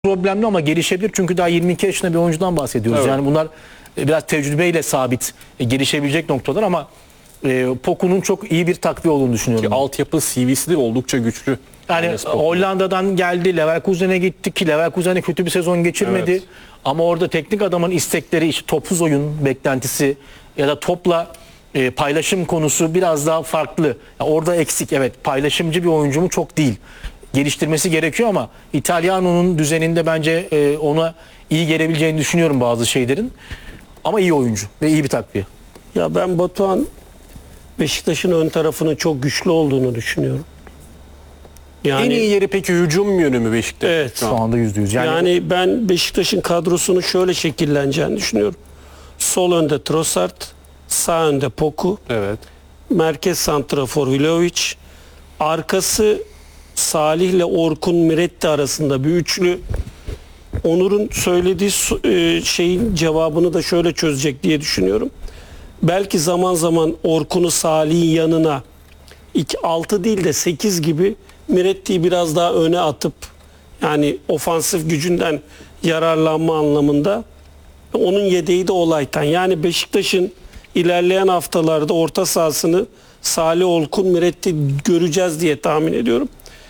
problemli ama gelişebilir. Çünkü daha 22 yaşında bir oyuncudan bahsediyoruz. Evet. Yani bunlar biraz tecrübeyle sabit gelişebilecek noktalar ama Poku'nun çok iyi bir takviye olduğunu düşünüyorum. Ki altyapı CV'si de oldukça güçlü. Yani Enes Poku. Hollanda'dan geldi, Leverkusen'e gitti ki Leverkusen'e kötü bir sezon geçirmedi. Evet. Ama orada teknik adamın istekleri, işte topsuz oyun beklentisi ya da topla paylaşım konusu biraz daha farklı. Yani orada eksik, evet, paylaşımcı bir oyuncu mu çok değil. Geliştirmesi gerekiyor ama İtalyano'nun düzeninde bence ona iyi gelebileceğini düşünüyorum bazı şeylerin. Ama iyi oyuncu ve iyi bir takviye. Ya ben Batuhan Beşiktaş'ın ön tarafının çok güçlü olduğunu düşünüyorum. Yani, En iyi yeri peki hücum yönü mü Beşiktaş? Evet. Şu anda %100. yani ben Beşiktaş'ın kadrosunun şöyle şekilleneceğini düşünüyorum. Sol önde Trossard, sağ önde Poku, Evet. merkez santrafor Vlahovic, arkası Salih ile Orkun Miretti arasında bir üçlü. Onur'un söylediği şeyin cevabını da şöyle çözecek diye düşünüyorum. Belki zaman zaman Orkun'u Salih'in yanına 6 değil de 8 gibi Miretti'yi biraz daha öne atıp yani ofansif gücünden yararlanma anlamında, onun yedeği de Olaytan. Yani Beşiktaş'ın ilerleyen haftalarda orta sahasını Salih, Orkun, Miretti göreceğiz diye tahmin ediyorum.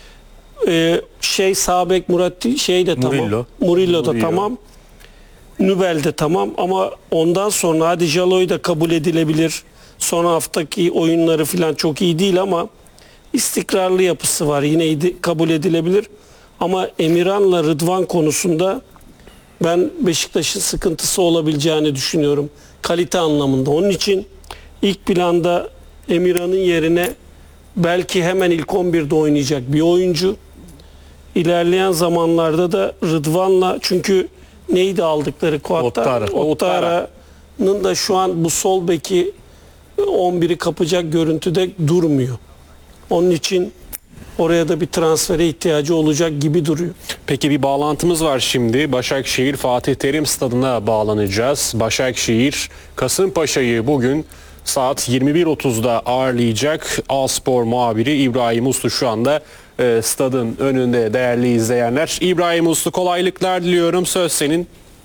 Sağ bek Muratti de tamam. Murillo da tamam. Nübel de tamam ama ondan sonra hadi Jaloy da kabul edilebilir. Son haftaki oyunları falan çok iyi değil ama istikrarlı yapısı var. Yine kabul edilebilir. Ama Emirhan'la Rıdvan konusunda ben Beşiktaş'ın sıkıntısı olabileceğini düşünüyorum. Kalite anlamında. Onun için ilk planda Emirhan'ın yerine belki hemen ilk 11'de oynayacak bir oyuncu. İlerleyen zamanlarda da Rıdvan'la, çünkü neydi aldıkları Ouattara'nın da şu an bu sol beki 11'i kapacak görüntüde durmuyor. Onun için oraya da bir transfere ihtiyacı olacak gibi duruyor. Peki bir bağlantımız var şimdi. Başakşehir Fatih Terim Stadı'na bağlanacağız. Başakşehir Kasımpaşa'yı bugün saat 21.30'da ağırlayacak. A-Spor muhabiri İbrahim Uslu şu anda stadın önünde değerli izleyenler. İbrahim Uslu, kolaylıklar diliyorum. Söz senin.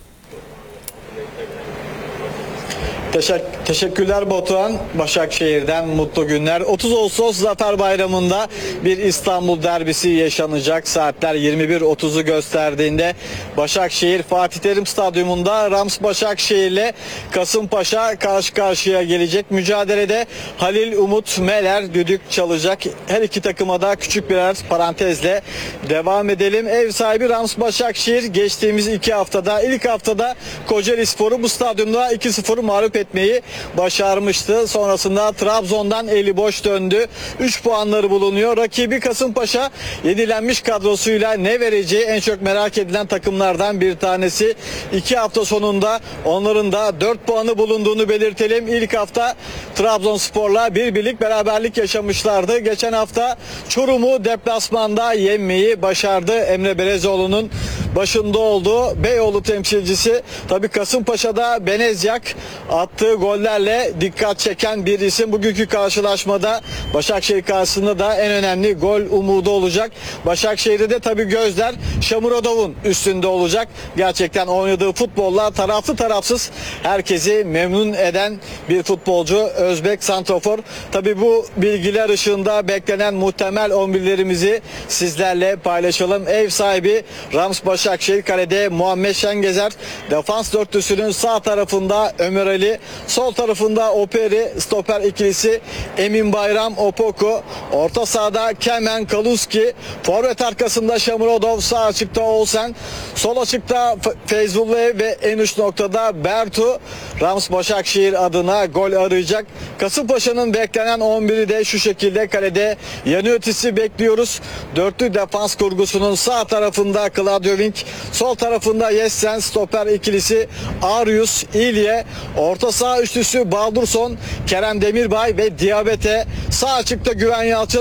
Teşekkürler Batuhan. Başakşehir'den mutlu günler. 30 Ağustos Zafer Bayramı'nda bir İstanbul derbisi yaşanacak. Saatler 21.30'u gösterdiğinde Başakşehir Fatih Terim Stadyumunda Rams Başakşehir ile Kasımpaşa karşı karşıya gelecek. Mücadelede Halil Umut Meler düdük çalacak. Her iki takıma da küçük birer parantezle devam edelim. Ev sahibi Rams Başakşehir geçtiğimiz 2 haftada, ilk haftada Kocaelispor'u bu stadyumda 2-0 mağlup etmeyi başarmıştı. Sonrasında Trabzon'dan eli boş döndü. 3 puanları bulunuyor. Rakibi Kasımpaşa yenilenmiş kadrosuyla ne vereceği en çok merak edilen takımlardan bir tanesi. 2 hafta sonunda onların da 4 puanı bulunduğunu belirtelim. İlk hafta Trabzonspor'la bir birlik beraberlik yaşamışlardı. Geçen hafta Çorum'u deplasmanda yenmeyi başardı. Emre Belezoğlu'nun başında olduğu Beyoğlu temsilcisi. Tabii Kasımpaşa'da Benezyak attığı gollerle dikkat çeken bir isim. Bugünkü karşılaşmada Başakşehir karşısında da en önemli gol umudu olacak. Başakşehir'de de tabii gözler Şamurodov'un üstünde olacak. Gerçekten oynadığı futbolla taraflı tarafsız herkesi memnun eden bir futbolcu, Özbek santrafor. Tabii bu bilgiler ışığında beklenen muhtemel 11'lerimizi sizlerle paylaşalım. Ev sahibi Rams Başakşehir, kalede Muhammed Şengezer, defans dörtlüsünün sağ tarafında Ömer Ali, sol tarafında Operi, stoper ikilisi Emin Bayram, Opoku, orta sahada Kemen Kaluski, forvet arkasında Şamurodov, sağ açıkta Olsen, sol açıkta Feyzullah ve en uç noktada Bertu. Rams Başakşehir adına gol arayacak. Kasımpaşa'nın beklenen 11'i de şu şekilde: kalede Yanötis'i bekliyoruz. Dörtlü defans kurgusunun sağ tarafında Claudio Wink, sol tarafında Yessen, stoper ikilisi Arius, İlye, orta saha üçlüsü Baldurson, Kerem Demirbay ve Diabete, sağ açıkta Güven Yalçın,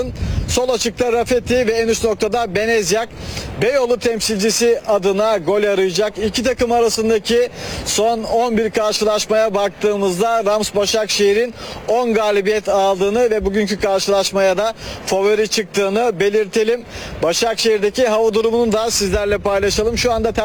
Sol açıkta Rafeti ve en üst noktada Benezyak Beyoğlu temsilcisi adına gol arayacak. İki takım arasındaki son 11 karşılaşmaya baktığımızda Rams Başakşehir'in 10 galibiyet aldığını ve bugünkü karşılaşmaya da favori çıktığını belirtelim. Başakşehir'deki hava durumunu da sizlerle paylaşalım. Şu anda